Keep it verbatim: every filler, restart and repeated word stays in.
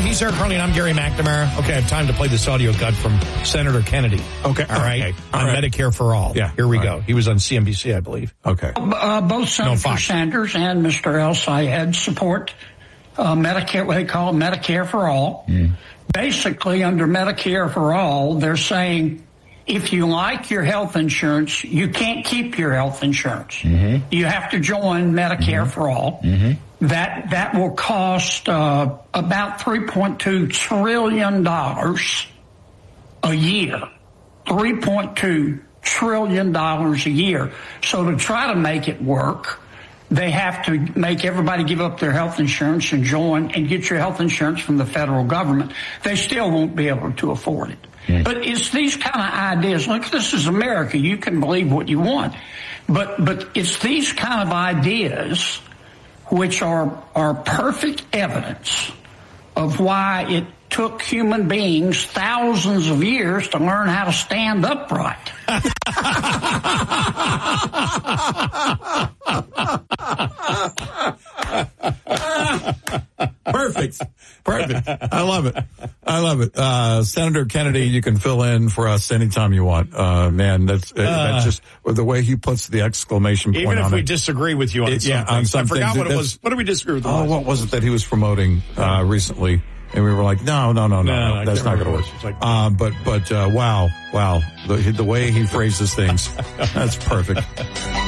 he's Eric Carly, and I'm Gary McNamara. Okay, I have time to play this audio cut from Senator Kennedy. Okay. All right. Okay. On All right. Medicare for All. Yeah. Here we All go. right. He was on C N B C, I believe. Okay. Uh, both Senator No, Sanders and Mister El Sayed support uh, Medicare, what they call Medicare for All. Mm. Basically, under Medicare for All, they're saying if you like your health insurance, you can't keep your health insurance. Mm-hmm. You have to join Medicare mm-hmm. for All. Mm-hmm. That that will cost uh, about three point two trillion dollars a year. three point two trillion dollars a year. So to try to make it work, they have to make everybody give up their health insurance and join and get your health insurance from the federal government. They still won't be able to afford it. Mm. But it's these kind of ideas. Look, this is America. You can believe what you want. But but it's these kind of ideas which are are perfect evidence of why it took human beings thousands of years to learn how to stand upright. Perfect. Perfect. I love it. I love it. Uh, Senator Kennedy, you can fill in for us anytime you want. Uh, man, that's, uh, that's just the way he puts the exclamation point on it. Even if we disagree with you on it, something. Yeah, on some I forgot things, what it was. What did we disagree with? Oh, what was it that he was promoting, uh, recently? And we were like, no, no, no, no, no, no that's not going to work. Like, uh, but, but, uh, wow, wow. The, the way he phrases things, that's perfect.